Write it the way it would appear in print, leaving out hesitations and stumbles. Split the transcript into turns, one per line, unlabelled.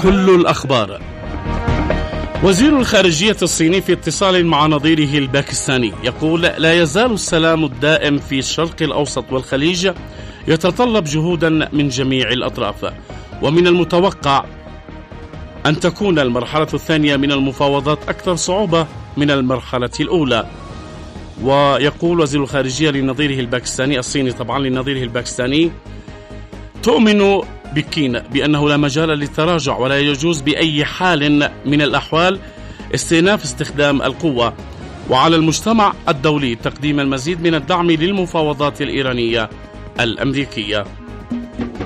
كل الأخبار. وزير الخارجية الصيني في اتصال مع نظيره الباكستاني يقول: لا يزال السلام الدائم في الشرق الأوسط والخليج يتطلب جهودا من جميع الأطراف، ومن المتوقع أن تكون المرحلة الثانية من المفاوضات أكثر صعوبة من المرحلة الأولى. ويقول وزير الخارجية لنظيره الباكستاني الصيني طبعا لنظيره الباكستاني: تؤمن بكين بأنه لا مجال للتراجع ولا يجوز بأي حال من الأحوال استئناف استخدام القوة، وعلى المجتمع الدولي تقديم المزيد من الدعم للمفاوضات الإيرانية الأمريكية.